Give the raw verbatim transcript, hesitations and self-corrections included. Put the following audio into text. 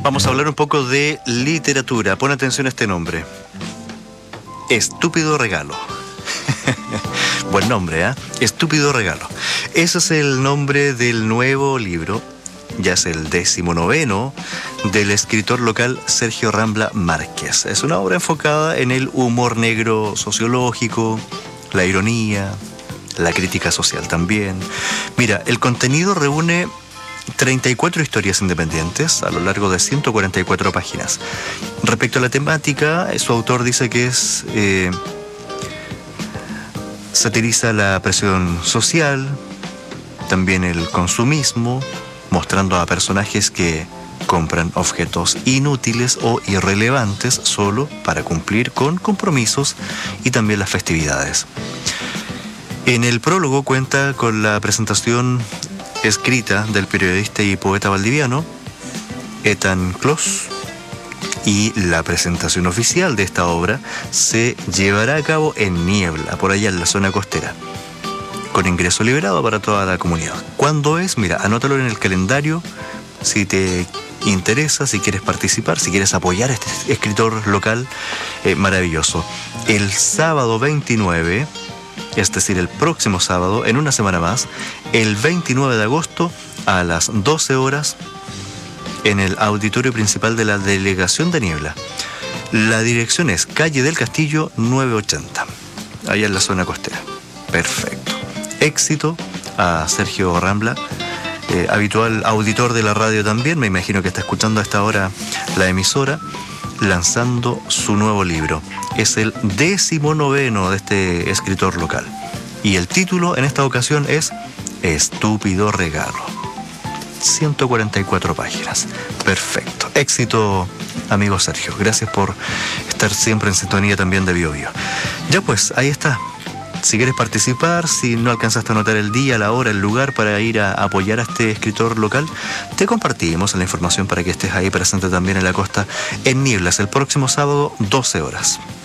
Vamos a hablar un poco de literatura. Pon atención a este nombre. Estúpido regalo. Buen nombre, ¿eh? Estúpido regalo. Ese es el nombre del nuevo libro. Ya es el decimonoveno del escritor local Sergio Rambla Márquez. Es una obra enfocada en el humor negro sociológico, la ironía, la crítica social también. Mira, el contenido reúne treinta y cuatro historias independientes a lo largo de ciento cuarenta y cuatro páginas. Respecto a la temática, su autor dice que es eh, satiriza la presión social, también el consumismo, mostrando a personajes que compran objetos inútiles o irrelevantes solo para cumplir con compromisos y también las festividades. En el prólogo cuenta con la presentación escrita del periodista y poeta valdiviano Ethan Kloss, y la presentación oficial de esta obra se llevará a cabo en Niebla, por allá en la zona costera, con ingreso liberado para toda la comunidad. ¿Cuándo es? Mira, anótalo en el calendario si te interesa, si quieres participar, si quieres apoyar a este escritor local eh, maravilloso. El sábado veintinueve, es decir, el próximo sábado, en una semana más, el veintinueve de agosto a las doce horas, en el auditorio principal de la Delegación de Niebla. La dirección es calle del Castillo novecientos ochenta, allá en la zona costera. Perfecto. Éxito a Sergio Rambla, eh, habitual auditor de la radio también, me imagino que está escuchando a esta hora la emisora, lanzando su nuevo libro. Es el decimonoveno de este escritor local. Y el título en esta ocasión es Estúpido regalo. ciento cuarenta y cuatro páginas. Perfecto. Éxito, amigo Sergio. Gracias por estar siempre en sintonía también de Bio Bio. Ya pues, ahí está. Si quieres participar, si no alcanzaste a anotar el día, la hora, el lugar para ir a apoyar a este escritor local, te compartimos la información para que estés ahí presente también en la costa, en Nieblas, el próximo sábado, doce horas.